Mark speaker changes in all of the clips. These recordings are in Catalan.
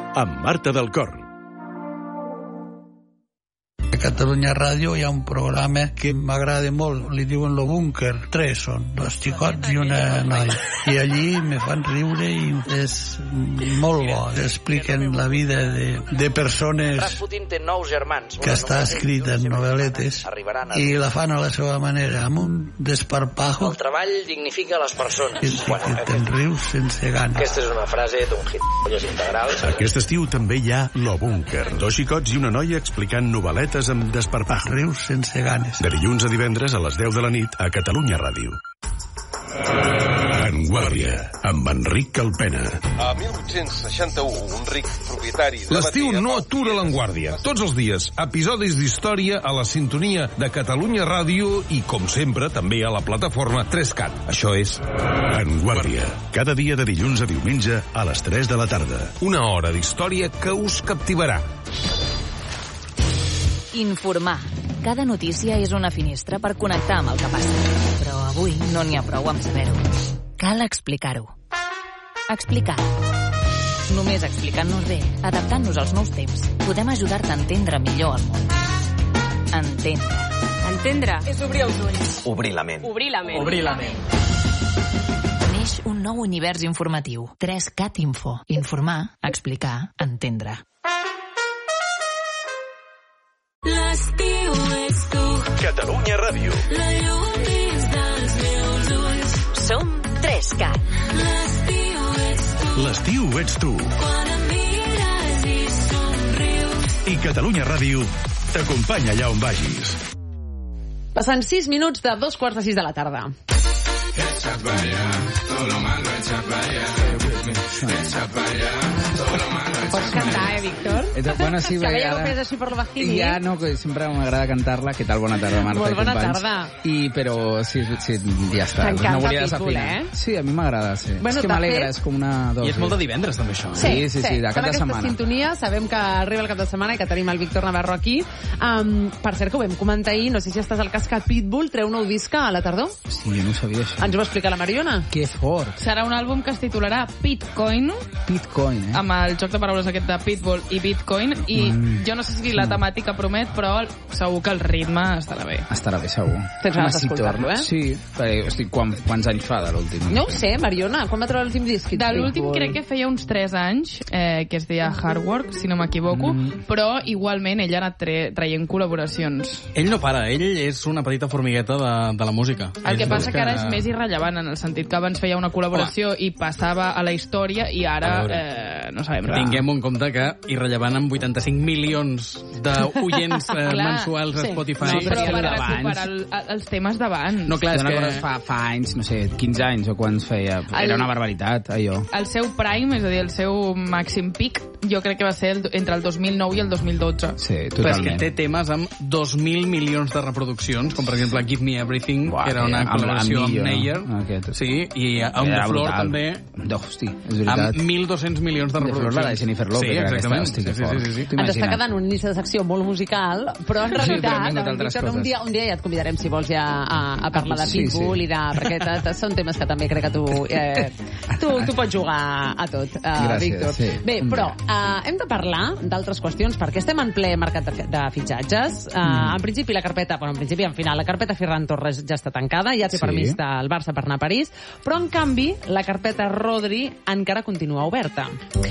Speaker 1: amb Marta del Corn.
Speaker 2: A Catalunya Ràdio hi ha un programa que m'agrada molt, li diuen Lo Búnquer. 3 són, 2 xicots i una noia. I allí me fan riure i és molt bo. Expliquen la vida de persones
Speaker 3: Rasputin té 9 germans.
Speaker 2: que està escrita en novel·letes i la fan a la seva manera, amb un desparpajo.
Speaker 3: El treball dignifica les persones.
Speaker 2: Que te'n rius sense gana.
Speaker 3: Aquesta és una frase d'un gilipolles integral.
Speaker 1: Aquest estiu també hi ha Lo Búnquer. 2 xicots i una noia explicant novel·letes amb desparpajo.
Speaker 2: Rius sense ganes.
Speaker 1: De dilluns a divendres a les 10 de la nit a Catalunya Ràdio. En Guàrdia, amb Enric Calpena.
Speaker 4: A 1861, un ric propietari...
Speaker 5: L'estiu no atura l'Enguàrdia. Tots els dies, episodis d'història a la sintonia de Catalunya Ràdio i, com sempre, també a la plataforma 3CAT. Això és...
Speaker 1: En Guàrdia, cada dia de dilluns a diumenge a les 3 de la tarda.
Speaker 5: Una hora d'història que us captivarà.
Speaker 6: Informar. Cada notícia és una finestra per connectar amb el que passa. Però avui no n'hi ha prou amb saber-ho. Cal explicar-ho. Explicar. Només explicant-nos bé, adaptant-nos als nous temps, podem ajudar-te a entendre millor el món. Entendre.
Speaker 7: Entendre és obrir els ulls.
Speaker 3: Obrir la ment.
Speaker 7: Obrir la ment.
Speaker 3: Obrir la ment.
Speaker 6: Neix un nou univers informatiu. 3CAT Info. Informar, explicar, entendre.
Speaker 8: L'estiu ets tu.
Speaker 1: Catalunya Ràdio.
Speaker 8: La llum dins dels meus ulls.
Speaker 6: Som 3CAT.
Speaker 8: L'estiu ets tu.
Speaker 1: L'estiu ets tu.
Speaker 8: Quan em mires i somrius.
Speaker 1: I Catalunya Ràdio t'acompanya allà on vagis.
Speaker 7: Passant 6 minuts de 2:45 de la tarda.
Speaker 9: Echa para allá, todo lo malo echa para allá. Echa para allá, todo lo malo echa
Speaker 7: Pots cantar, Víctor?
Speaker 10: Bueno, sí,
Speaker 7: que veia
Speaker 10: ara...
Speaker 7: que ho fes així per lo bajini.
Speaker 10: Ja, no, que sempre m'agrada cantar-la. Què tal? Bona tarda, Marta.
Speaker 7: Molt bona
Speaker 10: companys.
Speaker 7: tarda.
Speaker 10: Però sí, ja està.
Speaker 7: T'encanta
Speaker 10: no volia
Speaker 7: Pitbull,
Speaker 10: desafinar. Sí, a mi m'agrada, sí.
Speaker 7: Bueno,
Speaker 10: és que m'alegra, és com una dosi.
Speaker 11: I és molt de divendres, també, això.
Speaker 10: Sí, de cap de setmana.
Speaker 7: Sintonia, sabem que arriba el cap de setmana i que tenim el Víctor Navarro aquí. Per cert, que ho vam comentar ahir, no sé si estàs al cas que Pitbull treu nou disc a la tardor.
Speaker 10: Sí, jo no ho sabia, això.
Speaker 7: Ens ho va explicar la Mariona.
Speaker 10: Que fort.
Speaker 12: Serà un àlbum que es titularà Pitcoin, amb el joc de paraules aquest de Pitbull i Bitcoin, i jo no sé si la temàtica promet, però segur que el ritme estarà bé.
Speaker 10: Estarà bé, segur.
Speaker 7: Tens ganes d'escoltar-lo, eh?
Speaker 10: Sí, perquè quants anys fa de l'últim?
Speaker 7: No ho sé, Mariona, quan va treure l'últim disc?
Speaker 12: De l'últim crec que feia uns 3 anys, que es deia Hard Work, si no m'equivoco, però igualment ell ha anat traient col·laboracions.
Speaker 11: Ell no para, ell és una petita formigueta de la música.
Speaker 12: El que passa que ara és més irrellevant, en el sentit que abans feia una col·laboració i passava a la història, i ara no sabem res.
Speaker 11: Tinguem en compte que irrellevant amb 85 milions d'oients mensuals a Spotify.
Speaker 12: No, però per recuperar els temes d'abans.
Speaker 10: No, clar, és que fa anys, no sé, 15 anys o quan feia... Era una barbaritat, allò.
Speaker 12: El seu prime, és a dir, el seu màxim pic, jo crec que va ser entre el 2009 i el 2012.
Speaker 10: Sí, totalment.
Speaker 11: Però és que té temes amb 2.000 milions de reproduccions, com per exemple Give Me Everything, que era una col·laboració amb Neyer. Sí, i amb The Floor també.
Speaker 10: Hosti, és veritat.
Speaker 11: Amb 1.200 milions de reproduccions.
Speaker 10: La de Jennifer Lopez.
Speaker 11: Sí, exactament.
Speaker 10: Sí.
Speaker 7: Ens està quedant un inici de secció molt musical, però en realitat un dia ja et convidarem, si vols, ja a parlar de Pitbull i de... perquè són temes que també crec que tu pots jugar a tot, Víctor. Bé, però hem de parlar d'altres qüestions, perquè estem en ple mercat de fitxatges. En principi la carpeta, en final, la carpeta Ferran Torres ja està tancada, ja té permís del Barça per anar a París, però en canvi la carpeta Rodri encara continua oberta.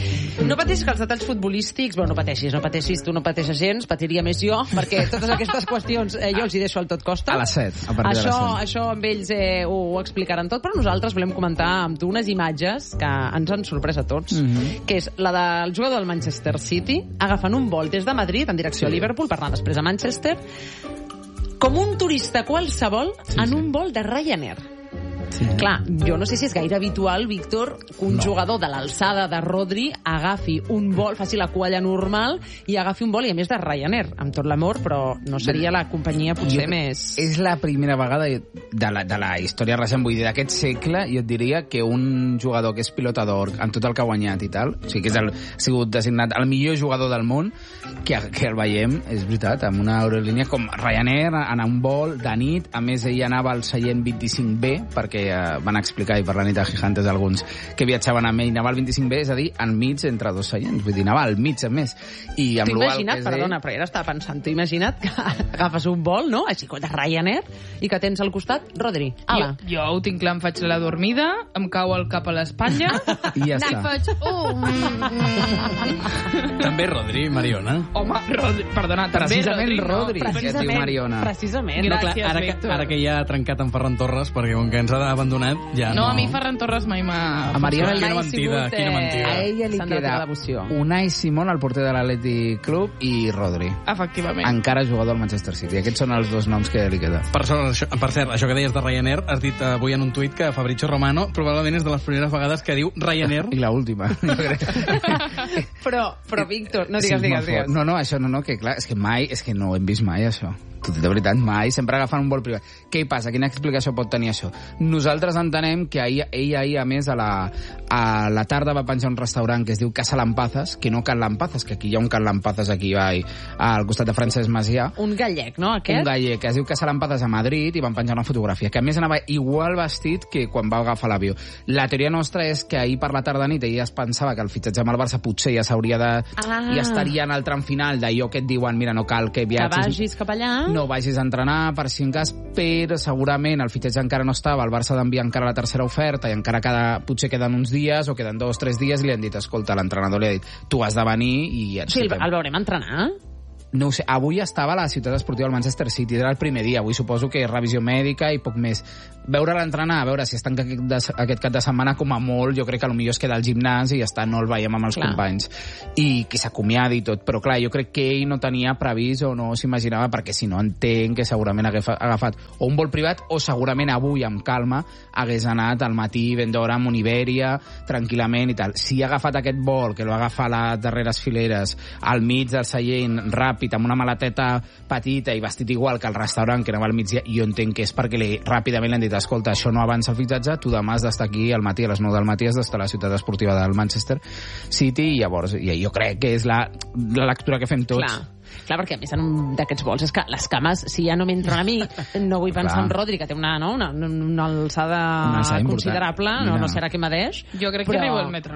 Speaker 7: No pateixis que els detalls futbolístics... Bueno, no pateixis, tu no pateixes gens, patiria més jo, perquè totes aquestes qüestions jo els hi deixo al tot costa.
Speaker 10: A les 7, a partir de les 7.
Speaker 7: Això amb ells ho explicaran tot, però nosaltres volem comentar amb tu unes imatges que ens han sorprès a tots, que és la del jugador del Manchester City agafant un vol des de Madrid en direcció a Liverpool per anar després a Manchester, com un turista qualsevol en un vol de Ryanair. Sí. Clar, jo no sé si és gaire habitual, Víctor, que un jugador de l'alçada de Rodri agafi un vol, faci la qualla normal i agafi un vol, i a més de Ryanair, amb tot l'amor, però no seria la companyia potser més...
Speaker 10: És la primera vegada de la història recent, vull dir, d'aquest segle, jo et diria que un jugador que és pilota d'or, amb tot el que ha guanyat i tal, o sigui que ha sigut designat el millor jugador del món, que el veiem, és veritat, amb una aerolínia com Ryanair, anar un vol de nit, a més ell anava al seient 25B, perquè que van explicar i per la nit a Gigantes alguns que viatjaven amb ell, anava al 25B, és a dir, enmig entre dos seients, vull dir, anava al mig, a més. I amb
Speaker 7: t'ho imagina't, perdona, però ara estava pensant, t'ho imagina't que agafes un vol, no?, així com de Ryanair, i que tens al costat Rodri. Ala.
Speaker 12: Jo ho tinc clar, em faig la dormida, em cau el cap a l'espatlla,
Speaker 10: i ja està.
Speaker 12: i faig...
Speaker 11: També Rodri, Mariona.
Speaker 12: Home, perdona, també
Speaker 10: Rodri, que es diu Mariona.
Speaker 7: Precisament.
Speaker 12: Gràcies,
Speaker 11: clar,
Speaker 12: Víctor.
Speaker 11: Ara que ja ha trencat amb Ferran Torres, perquè com que ens ha abandonat, ja no...
Speaker 12: No, a mi Ferran Torres mai m'ha...
Speaker 10: A Mariona
Speaker 11: quina mentida.
Speaker 10: A ella li queda Unai Simón, el porter de l'Atlètic Club, i Rodri.
Speaker 12: Efectivament.
Speaker 10: Encara jugador al Manchester City. Aquests són els dos noms que li queden.
Speaker 11: Per cert, això que deies de Ryanair, has dit avui en un tuit que Fabrizio Romano probablement és de les primeres vegades que diu Ryanair.
Speaker 10: I l'última.
Speaker 7: però Víctor, no digues.
Speaker 10: No, això no, que clar, és que no ho hem vist mai, això. De veritat, mai, sempre agafant un vol privat. Què hi passa? Quina explicació pot tenir això? Nosaltres entenem que ell ahir, a més, a la tarda va penjar un restaurant que es diu Casa Lampazas, que no Can Lampazas, que aquí hi ha un Can Lampazas aquí al costat de Francesc Macià.
Speaker 7: Un gallec, no, aquest?
Speaker 10: Un gallec, que es diu Casa Lampazas a Madrid, i van penjar una fotografia, que a més anava igual vestit que quan va agafar l'avió. La teoria nostra és que ahir per la tarda nit ell es pensava que el fitxatge amb el Barça potser ja s'hauria de... ja estaria en el tram final d'allò que et diuen, mira, no cal que viatgis...
Speaker 7: Que vagis cap allà...
Speaker 10: No vagis a entrenar, per si en cas, però segurament el fitxatge encara no estava, el Barça ha d'enviar encara la tercera oferta i encara potser queden uns dies o queden 2 o 3 dies i li han dit, escolta, l'entrenador li ha dit, tu has de venir i...
Speaker 7: Sí, el veurem entrenar?
Speaker 10: No ho sé, avui estava a la ciutat esportiva del Manchester City, era el primer dia, avui suposo que revisió mèdica i poc més. Veure l'entrenar, a veure si està aquest cap de setmana, com a molt, jo crec que potser es queda al gimnàs i ja està, no el veiem amb els companys. I que s'acomiadi i tot, però clar, jo crec que ell no tenia previst o no s'imaginava, perquè si no entenc que segurament hagués agafat o un vol privat o segurament avui, amb calma, hagués anat al matí ben d'hora amb un Iberia, tranquil·lament i tal. Si ha agafat aquest vol, que l'ha agafat a les darreres fileres, al mig del seient, ràpid, amb una maleteta petita i vestit igual que el restaurant que anava al migdia, jo entenc que és perquè ràpidament li han dit, escolta, això no avança el fitxatge, tu demà has d'estar aquí al matí, a les 9 del matí has d'estar a la ciutat esportiva del Manchester City, i llavors jo crec que és la lectura que fem tots.
Speaker 7: Clar, perquè a més en un d'aquests vols és que les cames, si ja no m'entren a mi, no vull pensar en Rodri, que té una alçada considerable, no serà que m'adeix.
Speaker 12: Jo crec que arribo al metre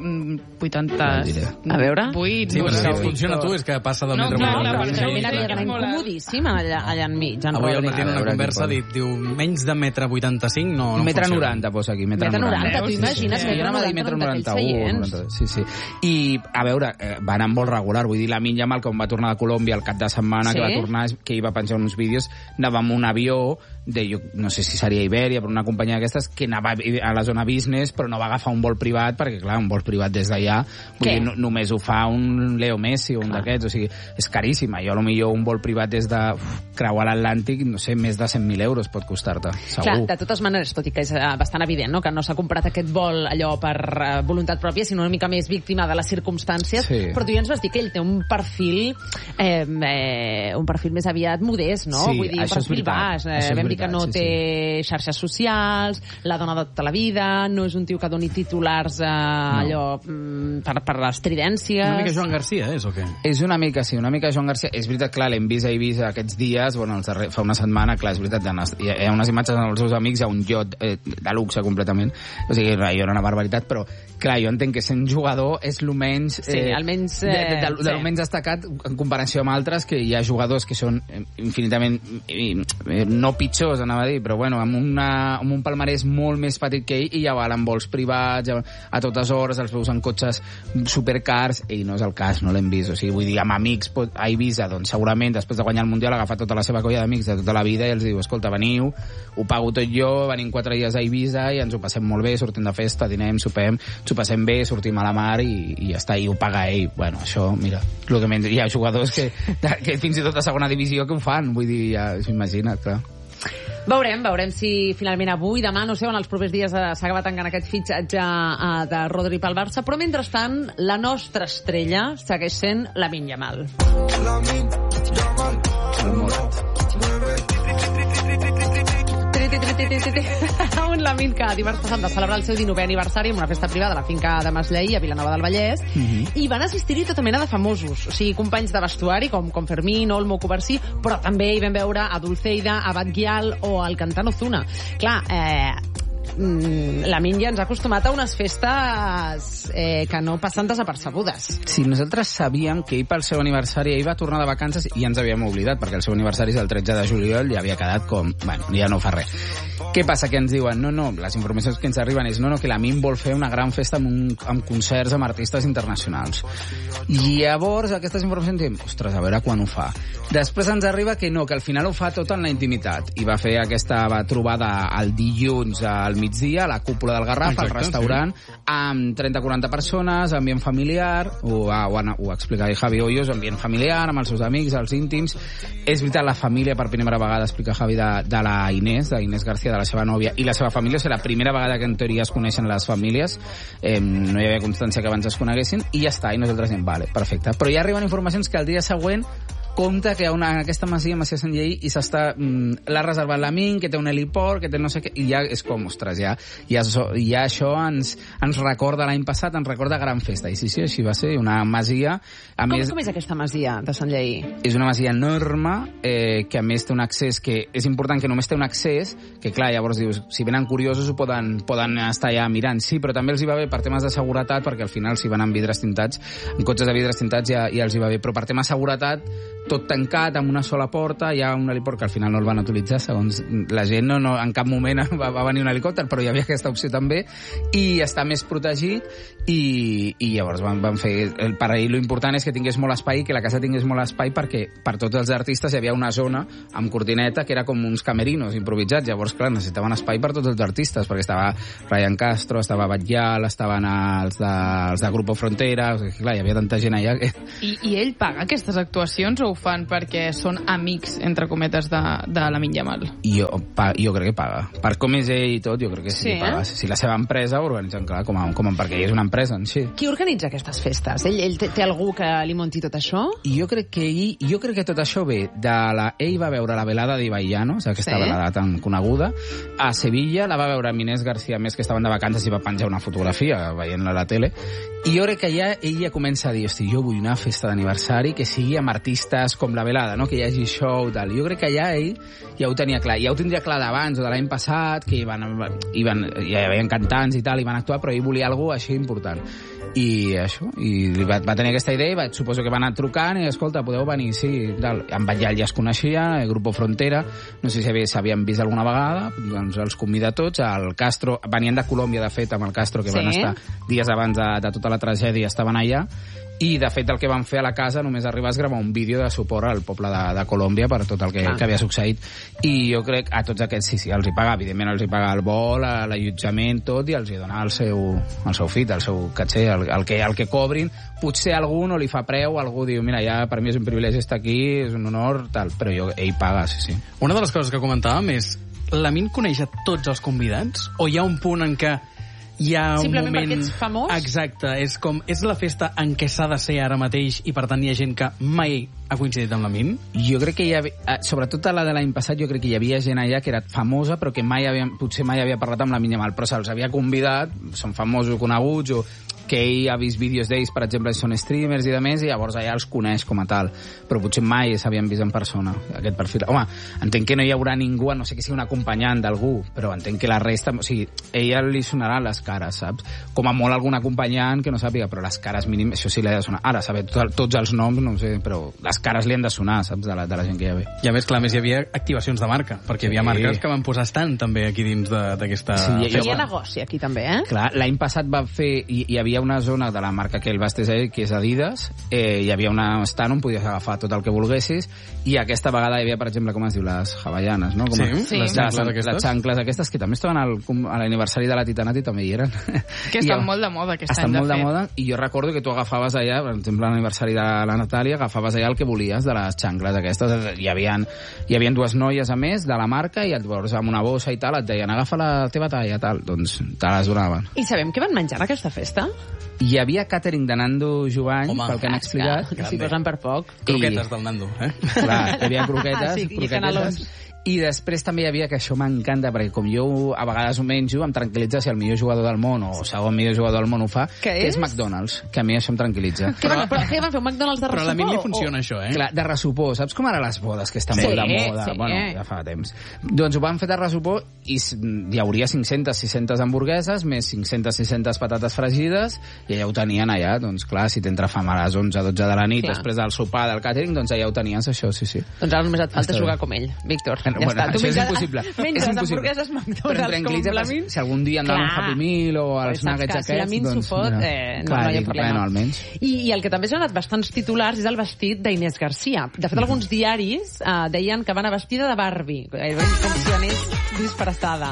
Speaker 12: 80...
Speaker 7: A veure?
Speaker 12: 8,
Speaker 11: sí, però si funciona tu és que passa del metre 80.
Speaker 7: Mira, incomodíssim allà enmig, en
Speaker 11: Rodri. Avui al matí en una conversa diu menys de metre 85 no funciona.
Speaker 10: Metre 90 posa aquí, metre 90.
Speaker 7: Tu imagines
Speaker 10: metre 90. Sí. I, a veure, va anar molt regular, vull dir, la Yamal, com va tornar de Colòmbia el cap de setmana, que va tornar, que hi va penjar uns vídeos, anava amb un avió no sé si seria Iberia, però una companyia d'aquestes, que anava a la zona business, però no va agafar un vol privat, perquè clar, un vol privat des d'allà només ho fa un Leo Messi o un d'aquests, o sigui, és caríssim. Jo potser un vol privat des de creuar l'Atlàntic, no sé, més de 100.000 euros pot costar-te, segur.
Speaker 7: Clar, de totes maneres, tot i que és bastant evident, no?, que no s'ha comprat aquest vol allò per voluntat pròpia, sinó una mica més víctima de les circumstàncies, però tu ja ens vas dir que ell té un perfil més aviat modest, no?
Speaker 10: Sí,
Speaker 7: vull dir, un perfil baix. Vam dir que no té xarxes socials, la dona de tota la vida, no és un tio que doni titulars allò per les tridències.
Speaker 11: Una mica Joan Garcia, és o què?
Speaker 10: És una mica Joan Garcia. És veritat, clar, l'hem vist a Eivissa aquests dies, fa una setmana, clar, és veritat, hi ha unes imatges amb els seus amics, hi ha un iot de luxe completament, o sigui, hi ha una barbaritat, però clar, jo entenc que sent jugador és el menys menys destacat en comparació amb altres, que hi ha jugadors que són infinitament no pitjors, anava a dir, però bueno, amb un palmarès molt més petit que ell, i ja valen vols privats a totes hores, els veus en cotxes supercars. Ell no és el cas, no l'hem vist, o sigui, vull dir, amb amics a Eivissa, doncs segurament després de guanyar el Mundial ha agafat tota la seva colla d'amics de tota la vida i els diu, escolta, veniu, ho pago tot jo, venim 4 dies a Eivissa i ens ho passem molt bé, sortim de festa, dinem, sopem, ens ho passem bé, sortim a la mar i ja està, i ho paga ell. Bueno, això, mira, hi ha jugadors que fins i tot a segona divisió que ho fan, vull dir, ja s'imagina, clar.
Speaker 7: Veurem si finalment avui, demà, no sé, en els propers dies s'ha acabat tancant aquest fitxatge de Rodri pel Barça, però mentrestant la nostra estrella segueix sent Lamine Yamal. Un Lamine que dimarts passat va celebrar el seu 19è aniversari en una festa privada a la finca de Masleí, a Vilanova del Vallès, i van assistir-hi tota mena de famosos, o sigui, companys de vestuari com Fermín, Olmo, Covarsí, però també hi vam veure a Dulceida, a Batguial o al cantant Ozuna. Clar, la Mínia ens ha acostumat a unes festes que no passen desapercebudes.
Speaker 10: Sí, nosaltres sabíem que ell pel seu aniversari, ell va tornar de vacances i ja ens havíem oblidat, perquè el seu aniversari és el 13 de juliol i havia quedat com... Bueno, ja no fa res. Què passa? Que ens diuen, no, les informacions que ens arriben és que la Min vol fer una gran festa amb concerts amb artistes internacionals. I llavors aquestes informacions diem, ostres, a veure quan ho fa. Després ens arriba que no, que al final ho fa tot en la intimitat. I va fer aquesta trobada el dilluns al migdia a la cúpula del Garraf, al restaurant, amb 30-40 persones, ambient familiar, ho explica Javi Hoyos, ambient familiar, amb els seus amics, els íntims. És veritat, la família, per primera vegada, explica Javi, de la Inés García, de la seva nòvia, i la seva família, és la primera vegada que en teoria es coneixen les famílies, no hi havia constància que abans es coneguessin, i ja està, i nosaltres diem, vale, perfecte. Però ja arriben informacions que el dia següent compte que en aquesta masia Sant Lleí i l'ha reservat la Min, que té un heliport, que té no sé què, i ja és com, ostres, ja això ens recorda l'any passat, ens recorda gran festa, i sí, així va ser, una masia...
Speaker 7: Com és aquesta masia de Sant Lleí?
Speaker 10: És una masia enorme, que a més té un accés, que és important que només té un accés, que clar, llavors dius, si venen curiosos ho poden estar allà mirant, sí, però també els hi va bé per temes de seguretat, perquè al final si van amb vidres tintats, en cotxes de vidres tintats ja els hi va bé, però per tema de seguretat tot tancat, amb una sola porta, hi ha un heliport que al final no el van utilitzar, segons la gent, en cap moment va venir un helicòpter, però hi havia aquesta opció també, i està més protegit, i llavors van fer... Per ahir l'important és que tingués molt espai, que la casa tingués molt espai, perquè per tots els artistes hi havia una zona amb cortineta que era com uns camerinos improvisats, llavors, clar, necessitaven espai per tots els artistes, perquè estava Ryan Castro, estava Batllal, estaven els de Grupo Frontera, clar, hi havia tanta gent allà que...
Speaker 12: I ell paga aquestes actuacions o ho fan perquè són amics, entre cometes, de la Min Jamal?
Speaker 10: Jo crec que paga. Per com és ell i tot, jo crec que sí, paga. Si la seva empresa organitzen, clar, perquè ell és una empresa en si.
Speaker 7: Qui organitza aquestes festes? Ell té algú que li munti tot això?
Speaker 10: Jo crec que tot això ve ell va veure la velada d'Ibaillanos, aquesta velada tan coneguda, a Sevilla, la va veure Inés García, més que estaven de vacances, i va penjar una fotografia veient-la a la tele, i jo crec que ell ja comença a dir, hosti, jo vull una festa d'aniversari que sigui amb artistes com la velada, no? Que hi hagi show, tal. Jo crec que allà ell ja ho tenia clar. Ja ho tindria clar d'abans o de l'any passat, que ja hi havia cantants i tal, i van actuar, però ell volia alguna cosa així important. I això, i va tenir aquesta idea, i suposo que va anar trucant, i escolta, podeu venir, sí, tal. En Batllal ja es coneixia, el Grupo Frontera, no sé si s'havien vist alguna vegada, doncs els convida tots, el Castro, venien de Colòmbia, de fet, amb el Castro, que van estar dies abans de tota la tragèdia, estaven allà, i de fet el que van fer a la casa només arribar a gravar un vídeo de suport al poble de Colòmbia per tot el que havia succeït, i jo crec a tots aquests sí, els hi paga, evidentment els hi paga el vol, l'allotjament, tot, i els hi dona el seu fit, el seu caché, el que cobrin. Potser algú no li fa preu, algú diu, mira, ja per mi és un privilegi estar aquí, és un honor, tal, però ell paga, sí.
Speaker 11: Una de les coses que comentàvem és, la Min coneix a tots els convidats, o hi ha un punt en què hi ha
Speaker 7: simplement
Speaker 11: un moment...
Speaker 7: perquè ets famós?
Speaker 11: Exacte, és la festa en què s'ha de ser ara mateix, i per tant hi ha gent que mai ha coincidit amb la Min?
Speaker 10: Jo crec que sobretot a la de l'any passat, jo crec que hi havia gent allà que era famosa, però que potser mai havia parlat amb la Min Jamal, però se'ls havia convidat, són famosos, coneguts, o que ell ha vist vídeos d'ells, per exemple, són streamers i de més, i llavors allà els coneix com a tal, però potser mai s'havien vist en persona, aquest perfil. Home, entenc que no hi haurà ningú, no sé que sigui un acompanyant d'algú, però entenc que la resta, o sigui, ella li sonaran les cares, saps? Com a molt algun acompanyant que no sàpiga, però les cares mínimes, això sí li ha de sonar. Ara, saber tots els noms, no sé, però les cares li han de sonar, saps, de la gent que hi ha ve.
Speaker 11: I a més, clar, hi havia activacions de marca, perquè hi havia marques que van posar estant també aquí dins d'aquesta...
Speaker 7: Sí, hi ha negoci aquí també,
Speaker 10: Clar, l'any passat va fer, hi havia una zona de la marca que ell va estar, que és Adidas, hi havia un stand on podies agafar tot el que volguessis, i aquesta vegada hi havia, per exemple, com es diu, les hawaianes, no? Les xancles aquestes, que també estaven a l'aniversari de la Titanat i també hi eren.
Speaker 12: Que estan molt de moda aquest any, de fet.
Speaker 10: Estan molt de moda, i jo recordo que tu agafaves allà, per exemple, a l'aniversari de la Natàlia, agafaves allà el que volies de les xancles aquestes. Hi havia dues noies, a més, de la marca, i llavors amb una bossa i tal, et deien, agafa la teva talla, tal. Doncs te les donaven.
Speaker 7: I sabem què van menjar en aquesta festa?
Speaker 10: Hi havia càtering de Nando Jovany, pel que han explicat.
Speaker 7: Que s'hi posen per poc.
Speaker 11: Croquetes del Nando,
Speaker 10: Clar, hi havia croquetes.
Speaker 7: I canelons.
Speaker 10: I després també hi havia, que això m'encanta, perquè com jo a vegades ho menjo, em tranquil·litza si el millor jugador del món o segon millor jugador del món ho fa, que és McDonald's, que a mi això em tranquil·litza.
Speaker 7: Però què van fer, un McDonald's de ressupó?
Speaker 11: Però a la mi li funciona això, eh?
Speaker 10: Clar, de ressupó. Saps com ara les bodes, que estan molt de moda?
Speaker 7: Sí.
Speaker 10: Bueno, ja fa temps. Doncs ho van fer de ressupó i hi hauria 500-600 hamburgueses, més 500-600 patates fregides, i ja ho tenien allà. Doncs clar, si t'entra fam a les 11-12 de la nit, després del sopar, del càtering, doncs allà ho tenies, això, sí.
Speaker 7: Doncs ara només et falta jugar com ell, Víctor.
Speaker 10: Bueno, això és impossible.
Speaker 7: Menges hamburgueses McDonald's com l'Amin.
Speaker 10: Si algun dia em donen un Happy Meal o els nuggets aquests,
Speaker 7: si l'Amin s'ho fot, no hi ha problema.
Speaker 10: Almenys.
Speaker 7: I el que també s'ha donat bastants titulars és el vestit d'Inés Garcia. De fet, alguns diaris deien que va anar vestida de Barbie, com si anés disfressada.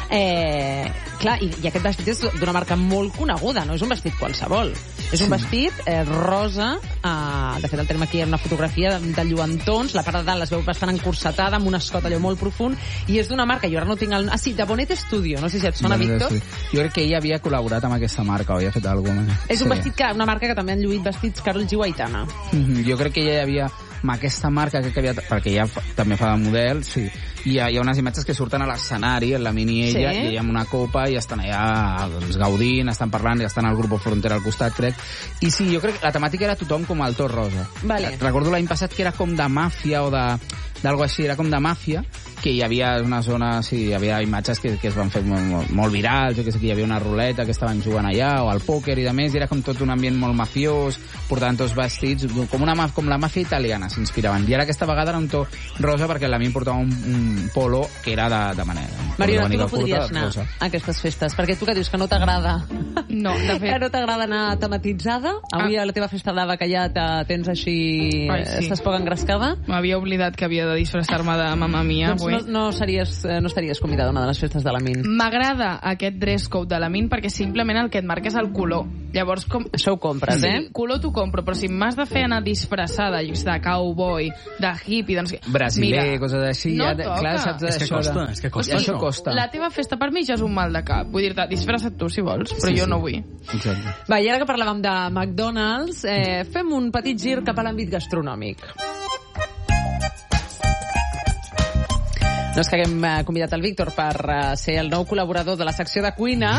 Speaker 7: Clar, i aquest vestit és d'una marca molt coneguda, no és un vestit qualsevol. És un vestit rosa, de fet el tenim aquí en una fotografia de lluentons, la part de dalt es veu bastant encursetada, amb un escot allò molt profund, i és d'una marca, jo ara no tinc el... sí, de Bonet Studio, no sé si et sona, Víctor.
Speaker 10: Sí. Jo crec que ell havia col·laborat amb aquesta marca, o havia fet alguna cosa.
Speaker 7: És un vestit una marca que també han lluït vestits Karol G. Aitana.
Speaker 10: Jo crec que ella hi havia amb aquesta marca que havia, perquè ella també fa de model, sí. I hi ha unes imatges que surten a l'escenari, en la mini ella, i ella amb una copa, i estan allà doncs, gaudint, estan parlant, i estan al Grupo Frontera al costat, crec. I sí, jo crec que la temàtica era tothom com el to rosa.
Speaker 7: Vale.
Speaker 10: Recordo l'any passat que era com de màfia o d'algo així, era com de màfia, que hi havia una zona, sí, hi havia imatges que es van fer molt virals, jo que sé, que hi havia una ruleta que estaven jugant allà, o al pòquer i de més, i era com tot un ambient molt mafiós, portant tots vestits, com la màfia italiana s'inspiraven. I ara aquesta vegada era un to rosa perquè la mi em portava un polo que era de manera.
Speaker 7: Mariona, tu no podries anar a aquestes festes, perquè tu que dius que no t'agrada.
Speaker 12: No, de fet.
Speaker 7: Que no t'agrada anar tematitzada? Avui a la teva festa de bacallà tens així... Estàs poc engrescada?
Speaker 12: M'havia oblidat que havia de disfressar-me de Mamma Mia.
Speaker 7: Doncs no estaries convidada a una de les festes de la Min.
Speaker 12: M'agrada aquest dress code de la Min perquè simplement el que et marca és el color. Llavors,
Speaker 7: això ho compres,
Speaker 12: sí, color t'ho compro, però si m'has de fer anar disfressada, de cowboy, de hippie, doncs...
Speaker 10: Brasiler, coses així,
Speaker 12: no
Speaker 10: ja, clar, saps això...
Speaker 11: És que costa.
Speaker 10: Això costa.
Speaker 12: La teva festa per mi ja és un mal de cap. Vull dir-te, disfressa't tu si vols, però jo no vull.
Speaker 10: Exacte.
Speaker 7: Va, i ara que parlàvem de McDonald's, fem un petit gir cap a l'àmbit gastronòmic. No és que haguem convidat el Víctor per ser el nou col·laborador de la secció de cuina.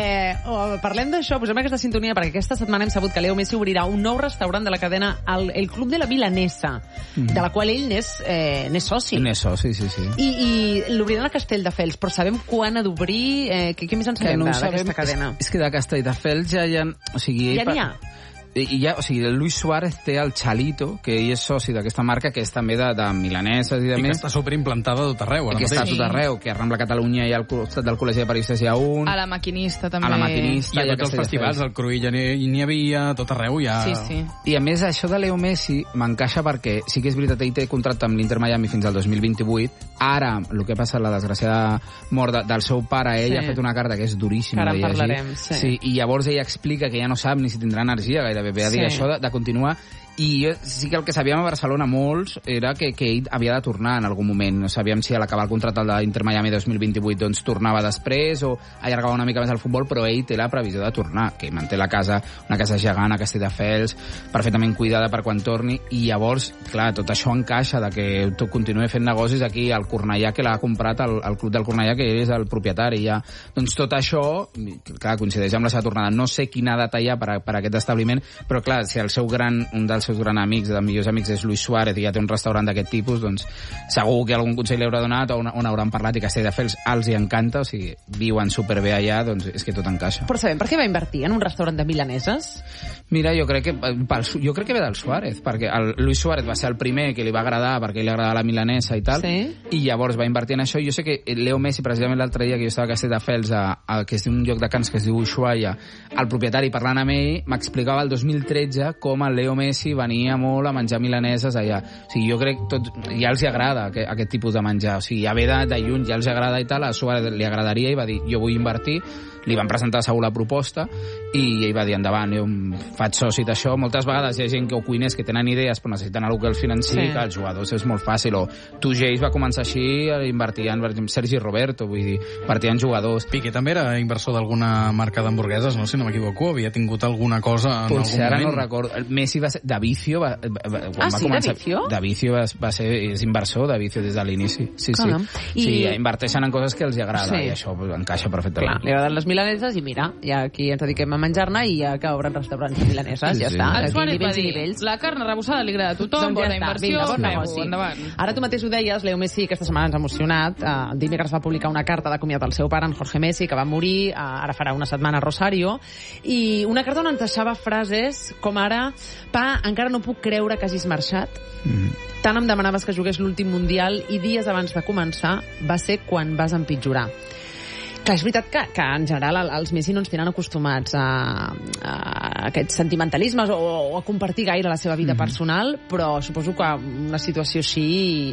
Speaker 7: Parlem d'això, posem aquesta sintonia, perquè aquesta setmana hem sabut que Leo Messi obrirà un nou restaurant de la cadena, el Club de la Milanesa, de la qual ell n'és soci.
Speaker 10: N'és soci, sí.
Speaker 7: I l'obriran a Castelldefels, però sabem quan ha d'obrir? Què més en sabem d'aquesta cadena?
Speaker 10: És que de Castelldefels ja hi ha...
Speaker 7: Ja n'hi ha?
Speaker 10: I ja, o sigui, el Luis Suárez té el Chalito, que ell és soci d'aquesta marca, que és també de milaneses i de més.
Speaker 11: I que està superimplantada a tot arreu.
Speaker 10: I que està a tot arreu, que a Rambla Catalunya i al costat del Col·legi de Periodistes hi ha un.
Speaker 12: A la Maquinista també.
Speaker 10: A la Maquinista.
Speaker 11: I a tots els festivals, al Cruïlla n'hi havia, a tot arreu ja...
Speaker 12: Sí.
Speaker 10: I a més, això de Leo Messi m'encaixa perquè sí que és veritat, ell té contracte amb l'Inter Miami fins al 2028. Ara, el que passa, la desgraciada mort del seu pare, ell ha fet una carta que és duríssima de llegir.
Speaker 7: Ara en parlarem, sí.
Speaker 10: I llavors ell explica que ja no sap ni si tindrà energia gairebé. Ve a dir això de continuar. I sí que el que sabíem a Barcelona molts era que ell havia de tornar en algun moment. No sabíem si a l'acabar el contracte de l'Inter Miami 2028 doncs tornava després o allargava una mica més el futbol, però ell té la previsió de tornar, que manté la casa, una casa gegant a Castelldefels, perfectament cuidada per quan torni, i llavors, clar, tot això encaixa de que tu continuï fent negocis aquí al Cornellà, que l'ha comprat el club del Cornellà, que ell és el propietari ja. Doncs tot això, clar, coincideix amb la seva tornada. No sé quina data hi ha per aquest establiment, però clar, si un dels seus grans amics, dels millors amics, és Luis Suárez i ja té un restaurant d'aquest tipus, doncs segur que algun consell li haurà donat o on hauran parlat, i Castelldefels els hi encanta, o sigui, viuen superbé allà, doncs és que tot encaixa.
Speaker 7: Però sabem per què va invertir en un restaurant de milaneses?
Speaker 10: Mira, jo crec que ve del Suárez, perquè el Luis Suárez va ser el primer que li va agradar, perquè li agradava la milanesa i tal, i llavors va invertir en això. Jo sé que Leo Messi, precisament l'altre dia que jo estava a Castelldefels, que és un lloc de Cans que es diu Ushuaia, el propietari, parlant amb ell, m'explicava el 2013 com el Leo Messi venia molt a menjar milaneses allà. O sigui, jo crec que ja els agrada aquest tipus de menjar. O sigui, ja ve de lluny, ja els agrada i tal, a Suárez li agradaria i va dir, jo vull invertir. li van presentar a Saúl la proposta i ell va dir endavant, jo em faig soci d'això. Moltes vegades hi ha gent o cuiners que tenen idees però necessiten algú que els financi, que els jugadors és molt fàcil. O Tugeix va començar així a invertir en Sergi Roberto, vull dir, invertir en jugadors.
Speaker 11: Piqué també era inversor d'alguna marca d'hamburgueses, no? Si no m'equivoco, havia tingut alguna cosa en algun moment.
Speaker 10: Ara no recordo. Messi va ser... De Vicio va començar... De Vicio és inversor de Vicio des de l'inici. Sí. Sí, inverteixen en coses que els agrada i això encaixa perfectament.
Speaker 7: Li agraden les milaneses i mira, ja aquí ens dediquem a menjar-ne i ja que obren restaurants de milaneses, ja està.
Speaker 12: El Suárez va dir, la carn arrebossada li agrada a tothom, bona inversió, endavant.
Speaker 7: Ara tu mateix ho deies, Leo Messi aquesta setmana ens ha emocionat. El dimecres va publicar una carta de comiat al seu pare, en Jorge Messi, que va morir ara farà una setmana a Rosario, i una carta on deixava frases com ara: pa, encara no puc creure que hagis marxat. Tant em demanaves que jugués l'últim Mundial i dies abans de començar va ser quan vas empitjorar. Clar, és veritat que en general els Messi no ens tenen acostumats a aquests sentimentalismes o a compartir gaire la seva vida personal, però suposo que una situació així...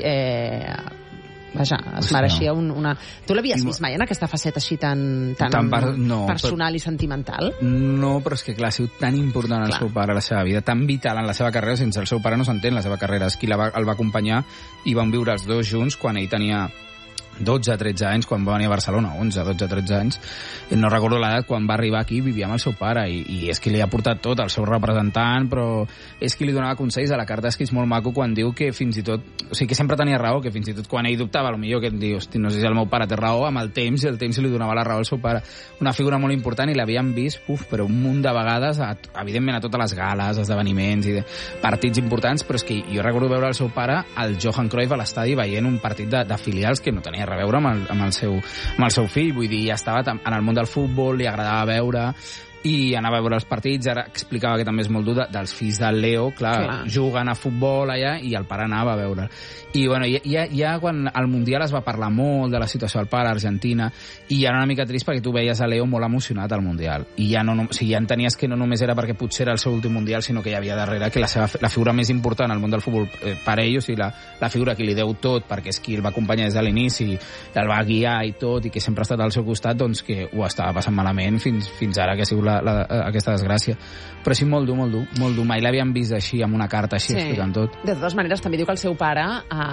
Speaker 7: Vaja, es mereixia una... Tu l'havies vist mai en aquesta faceta així tan personal i sentimental?
Speaker 10: No, però és que clar, ha sigut tan important el seu pare a la seva vida, tan vital en la seva carrera, sense el seu pare no s'entén la seva carrera. És qui el va acompanyar i van viure els dos junts quan ell tenia 12-13 anys, quan va venir a Barcelona, 11-12-13 anys, no recordo l'edat, quan va arribar aquí vivia amb el seu pare i és qui li ha portat tot, el seu representant, però és qui li donava consells. A la carta és que és molt maco quan diu que fins i tot, o sigui que sempre tenia raó, que fins i tot quan ell dubtava, potser que em diu, hosti, no sé si el meu pare té raó, amb el temps, i el temps li donava la raó al seu pare. Una figura molt important i l'havíem vist, però un munt de vegades, evidentment a totes les gales, esdeveniments i partits importants, però és que jo recordo veure el seu pare, el Johan Cruyff, a l'estadi veient un partit de filials que no tenia res a veure amb el seu fill, vull dir, ja estava en el món del futbol, li agradava veure i anava a veure els partits. Ara explicava que també és molt dur dels fills del Leo, clar, juguen a futbol allà i el pare anava a veure. I bueno, ja quan al Mundial es va parlar molt de la situació del pare a Argentina i ja era una mica trist perquè tu veies a Leo molt emocionat al Mundial i ja entenies que no només era perquè potser era el seu últim Mundial, sinó que hi havia darrere que la figura més important al món del futbol per ell, o sigui, la figura que li deu tot perquè és qui el va acompanyar des de l'inici, el va guiar i tot, i que sempre ha estat al seu costat, doncs que ho estava passant malament fins ara que ha sigut aquesta desgràcia. Però sí, molt dur. Mai l'havíem vist així, amb una carta així, explicant tot.
Speaker 7: De totes maneres, també diu que el seu pare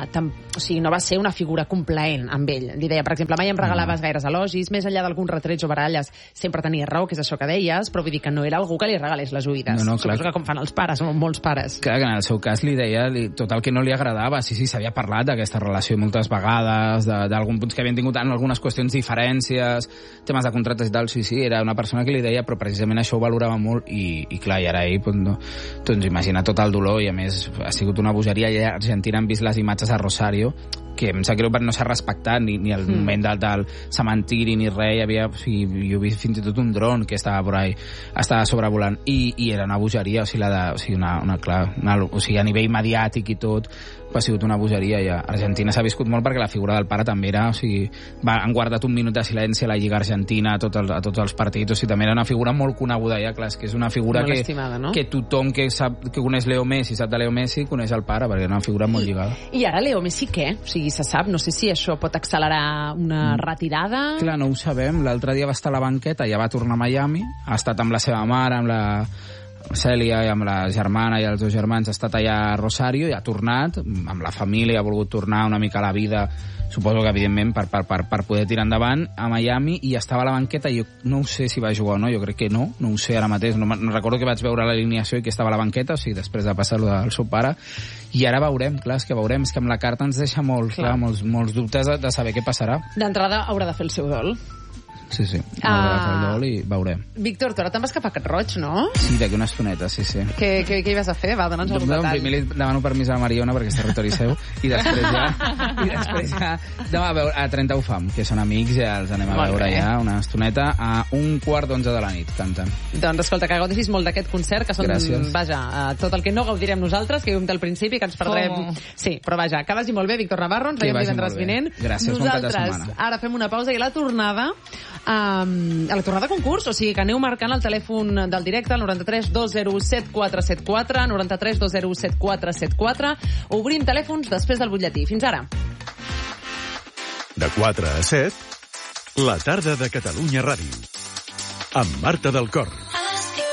Speaker 7: no va ser una figura complaent amb ell. Li deia, per exemple, mai em regalaves gaires elogis, més enllà d'alguns retrets o baralles, sempre tenia raó, que és això que deies, però vull dir que no era algú que li regalés les oïdes. Suposo que com fan els pares, molts pares.
Speaker 10: Clar, que en el seu cas li deia tot el que no li agradava. Sí, s'havia parlat d'aquesta relació moltes vegades, d'algun punts que havien tingut en algunes qüestions diferències, temes de contractes i tal. Sí, era una persona que li deia, però precisament això ho valorava molt i clar, i ara ell, doncs imagina tot el dolor, i a més ha sigut una bogeria. I a Argentina han vist les imatges a Rosario, que em sap greu perquè no s'ha respectat ni el moment del cementiri ni res. Jo he vist fins i tot un dron que estava por ahí, estava sobrevolant, i era una bogeria, o sigui, a nivell mediàtic i tot ha sigut una bogeria. I a Argentina s'ha viscut molt perquè la figura del pare també era, han guardat un minut de silenci a la Lliga Argentina a tots els partits, o sigui, també era una figura molt coneguda ja, clar, és que és una figura que tothom que coneix Leo Messi, sap de Leo Messi, coneix el pare, perquè era una figura molt lligada.
Speaker 7: I ara Leo Messi què? O sigui, se sap, no sé si això pot accelerar una retirada...
Speaker 10: Clar, no ho sabem. L'altre dia va estar a la banqueta, ja va tornar a Miami, ha estat amb la seva mare, amb la Cèlia, i amb la germana i els dos germans, ha estat allà a Rosario i ha tornat amb la família, ha volgut tornar una mica a la vida, suposo que evidentment per poder tirar endavant, a Miami, i estava a la banqueta. Jo no sé si va jugar o no, jo crec que no ho sé ara mateix, no recordo que vaig veure l'alineació i que estava a la banqueta, o sigui, després de passar-lo al seu pare, i ara veurem, és que amb la carta ens deixa molts dubtes de saber què passarà.
Speaker 7: D'entrada haurà de fer el seu dol.
Speaker 10: Sí, haurà de fer el dol i veurem.
Speaker 7: Víctor, tu ara te'n vas cap a Cat Roig, no?
Speaker 10: Sí, d'aquí una estoneta, sí.
Speaker 7: Què hi vas a fer? Va, dona'ns algun detall.
Speaker 10: Primer li demano permís a la Mariona perquè és territori seu, i després ja demà a 30 ho fam, que són amics, ja els anem a veure ja una estoneta a 1:15 de la nit, cantant.
Speaker 7: Doncs escolta, que gaudeixis molt d'aquest concert, que són, tot el que no gaudirem nosaltres, que dium del principi, que ens perdrem... Sí, però vaja, que vagi molt bé, Víctor Navarro, ens veiem divendres vinent.
Speaker 10: Gràcies, bon cap de setmana.
Speaker 7: Nosaltres ara fem una pausa i a la tornada concurs, o sigui que aneu marcant el telèfon del directe, el 93 201 7474, 93 201 7474. Obrim telèfons després del butlletí. Fins ara.
Speaker 1: De 4 a 7, la tarda de Catalunya Ràdio. amb Marta del Cor.